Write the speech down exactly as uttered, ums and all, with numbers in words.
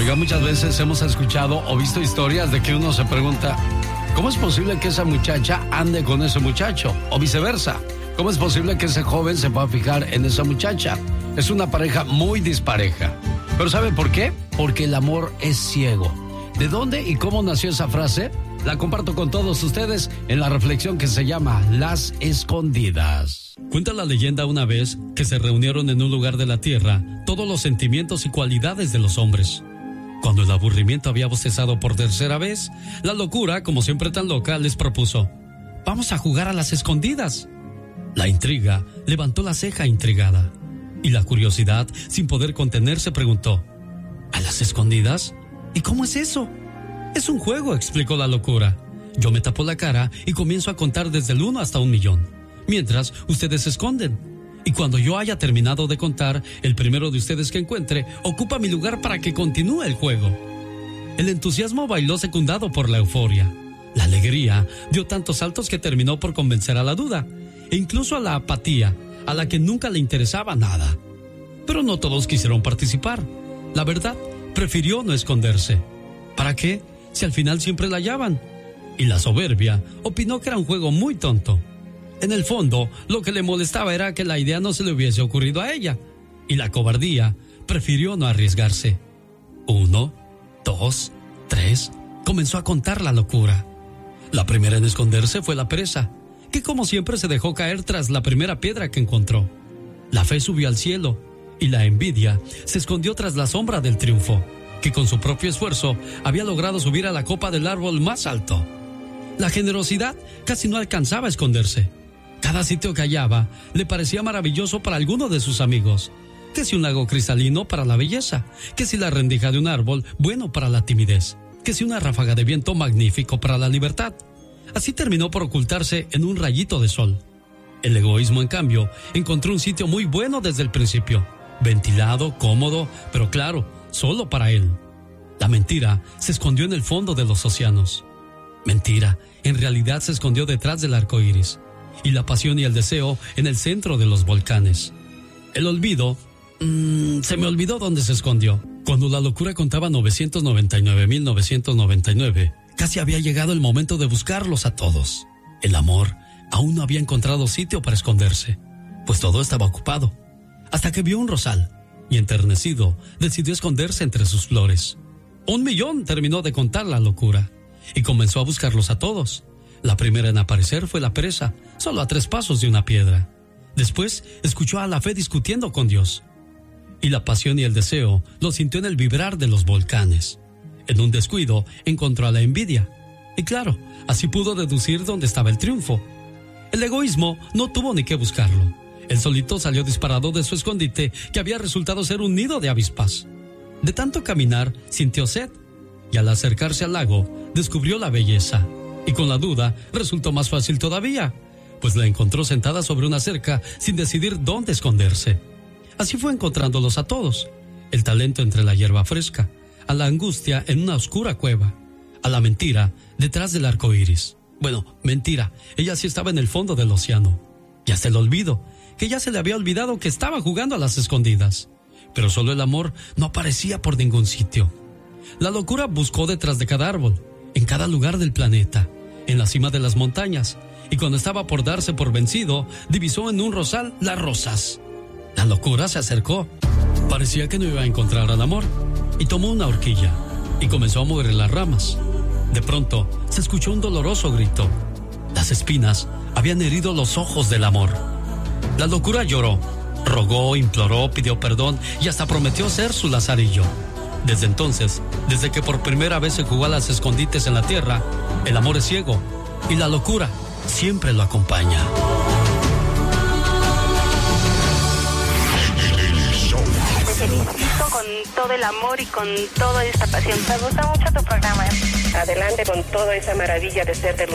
Oiga, muchas veces hemos escuchado o visto historias de que uno se pregunta, ¿cómo es posible que esa muchacha ande con ese muchacho? O viceversa, ¿cómo es posible que ese joven se pueda fijar en esa muchacha? Es una pareja muy dispareja. ¿Pero sabe por qué? Porque el amor es ciego. ¿De dónde y cómo nació esa frase? La comparto con todos ustedes en la reflexión que se llama Las Escondidas. Cuenta la leyenda una vez que se reunieron en un lugar de la tierra todos los sentimientos y cualidades de los hombres. Cuando el aburrimiento había bostezado por tercera vez, la locura, como siempre tan loca, les propuso: vamos a jugar a las escondidas. La intriga levantó la ceja intrigada y la curiosidad, sin poder contenerse, preguntó: ¿a las escondidas? ¿Y cómo es eso? Es un juego, explicó la locura. Yo me tapo la cara y comienzo a contar desde el uno hasta un millón, mientras ustedes se esconden. Y cuando yo haya terminado de contar, el primero de ustedes que encuentre ocupa mi lugar para que continúe el juego. El entusiasmo bailó secundado por la euforia. La alegría dio tantos saltos que terminó por convencer a la duda, e incluso a la apatía, a la que nunca le interesaba nada. Pero no todos quisieron participar. La verdad, prefirió no esconderse. ¿Para qué? Si al final siempre la hallaban. Y la soberbia opinó que era un juego muy tonto. En el fondo, lo que le molestaba era que la idea no se le hubiese ocurrido a ella. Y la cobardía prefirió no arriesgarse. Uno, dos, tres. Comenzó a contar la locura. La primera en esconderse fue la pereza, que como siempre se dejó caer tras la primera piedra que encontró. La fe subió al cielo y la envidia se escondió tras la sombra del triunfo, que con su propio esfuerzo había logrado subir a la copa del árbol más alto. La generosidad casi no alcanzaba a esconderse. Cada sitio que hallaba le parecía maravilloso para alguno de sus amigos. Que si un lago cristalino para la belleza, que si la rendija de un árbol bueno para la timidez, que si una ráfaga de viento magnífico para la libertad. Así terminó por ocultarse en un rayito de sol. El egoísmo, en cambio, encontró un sitio muy bueno desde el principio, ventilado, cómodo, pero claro, solo para él. La mentira se escondió en el fondo de los océanos. Mentira, en realidad se escondió detrás del arco iris. Y la pasión y el deseo en el centro de los volcanes. El olvido, mmm, se me olvidó dónde se escondió. Cuando la locura contaba novecientos noventa y nueve mil novecientos noventa y nueve, casi había llegado el momento de buscarlos a todos. El amor aún no había encontrado sitio para esconderse, pues todo estaba ocupado. Hasta que vio un rosal y, enternecido, decidió esconderse entre sus flores. Un millón terminó de contar la locura y comenzó a buscarlos a todos. La primera en aparecer fue la pereza, solo a tres pasos de una piedra. Después escuchó a la fe discutiendo con Dios. Y la pasión y el deseo lo sintió en el vibrar de los volcanes. En un descuido encontró a la envidia. Y claro, así pudo deducir dónde estaba el triunfo. El egoísmo no tuvo ni que buscarlo. Él solito salió disparado de su escondite, que había resultado ser un nido de avispas. De tanto caminar, sintió sed. Y al acercarse al lago, descubrió la belleza. Y con la duda, resultó más fácil todavía, pues la encontró sentada sobre una cerca sin decidir dónde esconderse. Así fue encontrándolos a todos. El talento entre la hierba fresca, a la angustia en una oscura cueva, a la mentira detrás del arco iris. Bueno, mentira, ella sí estaba en el fondo del océano. Y hasta el olvido, que ya se le había olvidado que estaba jugando a las escondidas. Pero solo el amor no aparecía por ningún sitio. La locura buscó detrás de cada árbol, en cada lugar del planeta, en la cima de las montañas, y cuando estaba por darse por vencido, divisó en un rosal las rosas. La locura se acercó. Parecía que no iba a encontrar al amor, y tomó una horquilla, y comenzó a mover las ramas. De pronto, se escuchó un doloroso grito. Las espinas habían herido los ojos del amor. La locura lloró, rogó, imploró, pidió perdón, y hasta prometió ser su lazarillo. Desde entonces, desde que por primera vez se jugó a las escondites en la tierra, el amor es ciego y la locura siempre lo acompaña. Te felicito con todo el amor y con toda esta pasión. Me gusta mucho tu programa. Adelante con toda esa maravilla de ser de luz.